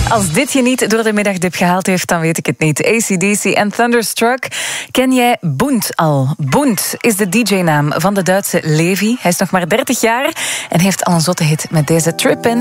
Als dit je niet door de middagdip gehaald heeft, dan weet ik het niet. AC/DC en Thunderstruck. Ken jij Bund al? Bund is de DJ-naam van de Duitse Levi. Hij is nog maar 30 jaar en heeft al een zotte hit met deze Trippin'.